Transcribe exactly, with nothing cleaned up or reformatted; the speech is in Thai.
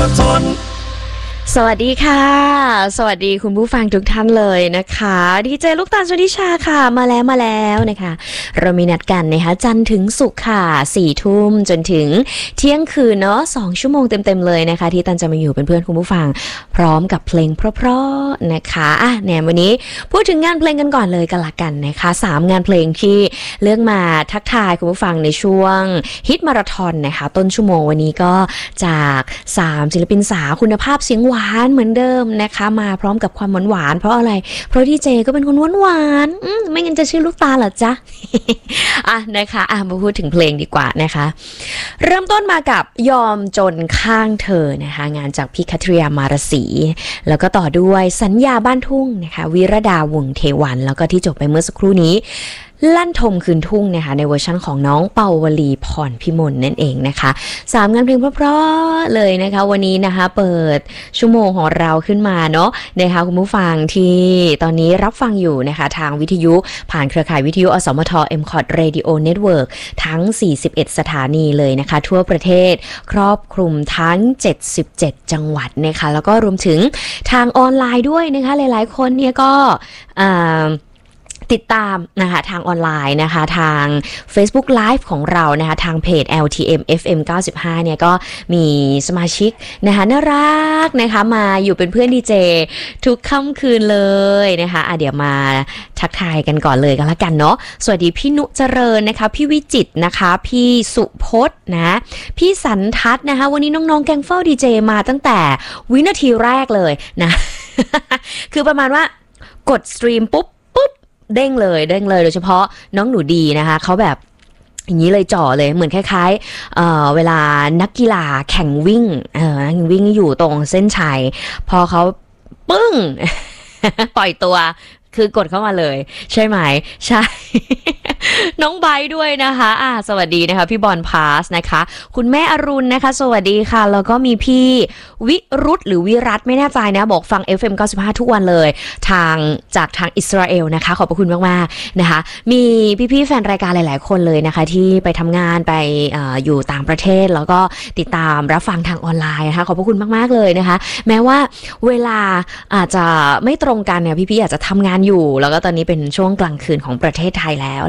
ทนสวัสดีค่ะสวัสดีคุณผู้ฟังทุกท่านเลยนะคะดีเจลูกตาลชนิชาค่ะมาแล้วมาแล้วนะคะเรามีนัดกันนะคะจันทร์ถึงศุกร์ค่ะสี่ทุ่มจนถึงเที่ยงคืนเนาะสองชั่วโมงเต็มๆเลยนะคะที่ตันจะมาอยู่เป็นเพื่อนคุณผู้ฟังพร้อมกับเพลงเพราะๆนะคะอ่ะเนี่ยวันนี้พูดถึงงานเพลงกันก่อนเลยกันละกันนะคะสามงานเพลงที่เลือกมาทักทายคุณผู้ฟังในช่วงฮิตมาราธอนนะคะต้นชั่วโมงวันนี้ก็จากสามศิลปินสาวคุณภาพเสียงหวานเหมือนเดิมนะคะมาพร้อมกับความหวานหวานเพราะอะไรเพราะดีเจก็เป็นคนหวานหวานไม่งั้นจะชื่อลูกตาเหรอจ๊ะ อ่ะนะคะอ่ะมาพูดถึงเพลงดีกว่านะคะเริ่มต้นมากับยอมจนข้างเธอนะคะงานจากพี่คัทริยามารสีแล้วก็ต่อด้วยสัญญาบ้านทุ่งนะคะวิรดาวงเทวันแล้วก็ที่จบไปเมื่อสักครู่นี้ลั่นทมคืนทุ่งนะคะในเวอร์ชั่นของน้องเปาวลีพรพิมลนั่นเองนะคะสามงานเพลงเพราะๆเลยนะคะวันนี้นะคะเปิดชั่วโมงของเราขึ้นมาเนาะนะคะคุณผู้ฟังที่ตอนนี้รับฟังอยู่นะคะทางวิทยุผ่านเครือข่ายวิทยุอสมท เอ็ม คอท Radio Network ทั้งสี่สิบเอ็ดสถานีเลยนะคะทั่วประเทศครอบคลุมทั้งเจ็ดสิบเจ็ดจังหวัดนะคะแล้วก็รวมถึงทางออนไลน์ด้วยนะคะหลายๆคนเนี่ยก็อ่าติดตามนะคะทางออนไลน์นะคะทาง Facebook Live ของเรานะคะทางเพจ แอล ที เอ็ม เอฟ เอ็ม เก้าสิบห้าเนี่ยก็มีสมาชิกนะคะน่ารักนะคะมาอยู่เป็นเพื่อนดีเจทุกค่ำคืนเลยนะคะอ่ะเดี๋ยวมาทักทายกันก่อนเลยกันละกันเนาะสวัสดีพี่นุเจริญนะคะพี่วิจิตรนะคะพี่สุพจน์นะพี่สันทัศน์นะคะวันนี้น้องๆแกงเฝ้าดีเจมาตั้งแต่วินาทีแรกเลยนะ คือประมาณว่ากดสตรีมปุ๊บเด้งเลยเด้งเลยโดยเฉพาะน้องหนูดีนะคะเขาแบบอย่างนี้เลยจ่อเลยเหมือนคล้ายๆ เอ่อ เวลานักกีฬาแข่งวิ่งเออนักวิ่งอยู่ตรงเส้นชัยพอเขาปึ้ง ปล่อยตัวคือกดเข้ามาเลยใช่ไหมใช่ น้องไบด้วยนะคะอ่าสวัสดีนะคะพี่บอลพาสนะคะคุณแม่อรุณนะคะสวัสดีค่ะแล้วก็มีพี่วิรุธหรือวิรัตไม่แน่ใจนะบอกฟัง เอฟ เอ็ม เก้าสิบห้าทุกวันเลยทางจากทางอิสราเอลนะคะขอบพระคุณมากๆนะคะมีพี่ๆแฟนรายการหลายๆคนเลยนะคะที่ไปทำงานไป อ, อยู่ต่างประเทศแล้วก็ติดตามรับฟังทางออนไลน์นะคะขอบพระคุณมากๆเลยนะคะแม้ว่าเวลาอาจจะไม่ตรงกันเนี่ยพี่ๆอาจจะทำงานอยู่แล้วก็ตอนนี้เป็นช่วงกลางคืนของประเทศไทยแล้ว